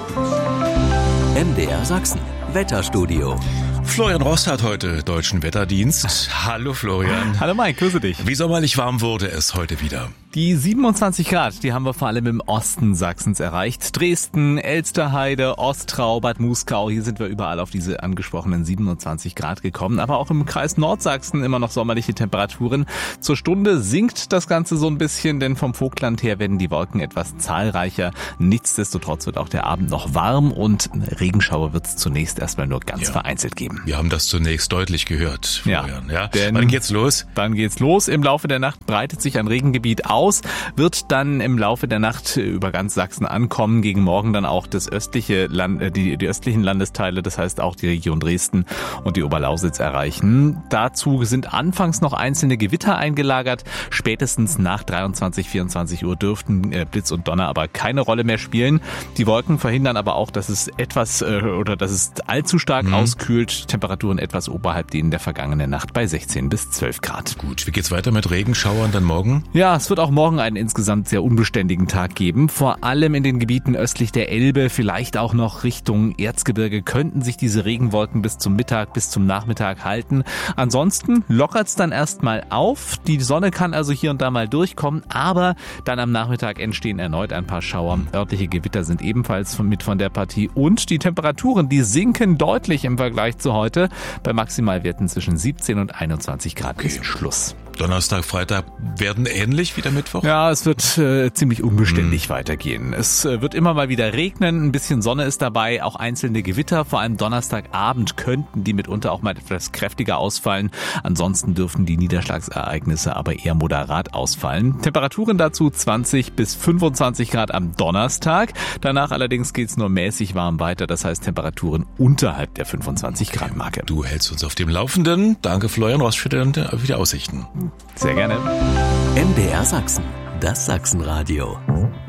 MDR Sachsen, Wetterstudio. Florian Rost hat heute deutschen Wetterdienst. Hallo Florian. Hallo Mike, grüße dich. Wie sommerlich warm wurde es heute wieder? Die 27 Grad, die haben wir vor allem im Osten Sachsens erreicht. Dresden, Elsterheide, Ostrau, Bad Muskau, hier sind wir überall auf diese angesprochenen 27 Grad gekommen. Aber auch im Kreis Nordsachsen immer noch sommerliche Temperaturen. Zur Stunde sinkt das Ganze so ein bisschen, denn vom Vogtland her werden die Wolken etwas zahlreicher. Nichtsdestotrotz wird auch der Abend noch warm und Regenschauer wird es zunächst erstmal nur ganz vereinzelt geben. Wir haben das zunächst deutlich gehört, Florian. Ja. Wann geht's los? Dann geht's los. Im Laufe der Nacht breitet sich ein Regengebiet aus, wird dann im Laufe der Nacht über ganz Sachsen ankommen. Gegen Morgen dann auch das östliche Land, die östlichen Landesteile, das heißt auch die Region Dresden und die Oberlausitz erreichen. Dazu sind anfangs noch einzelne Gewitter eingelagert. Spätestens nach 23, 24 Uhr dürften Blitz und Donner aber keine Rolle mehr spielen. Die Wolken verhindern aber auch, dass es allzu stark auskühlt. Temperaturen etwas oberhalb denen der vergangenen Nacht bei 16 bis 12 Grad. Gut, wie geht's weiter mit Regenschauern dann morgen? Ja, es wird auch morgen einen insgesamt sehr unbeständigen Tag geben. Vor allem in den Gebieten östlich der Elbe, vielleicht auch noch Richtung Erzgebirge könnten sich diese Regenwolken bis zum Mittag, bis zum Nachmittag halten. Ansonsten lockert's dann erstmal auf. Die Sonne kann also hier und da mal durchkommen, aber dann am Nachmittag entstehen erneut ein paar Schauer. Örtliche Gewitter sind ebenfalls mit von der Partie und die Temperaturen, die sinken deutlich im Vergleich zu heute. Bei Maximalwerten zwischen 17 und 21 Grad ist Schluss. Donnerstag, Freitag werden ähnlich wie der Mittwoch? Ja, es wird ziemlich unbeständig weitergehen. Es wird immer mal wieder regnen, ein bisschen Sonne ist dabei, auch einzelne Gewitter. Vor allem Donnerstagabend könnten die mitunter auch mal etwas kräftiger ausfallen. Ansonsten dürften die Niederschlagsereignisse aber eher moderat ausfallen. Temperaturen dazu 20 bis 25 Grad am Donnerstag. Danach allerdings geht's nur mäßig warm weiter, das heißt Temperaturen unterhalb der 25 Grad Marke. Du hältst uns auf dem Laufenden. Danke Florian Rost für die Aussichten. Sehr gerne. MDR Sachsen, das Sachsenradio.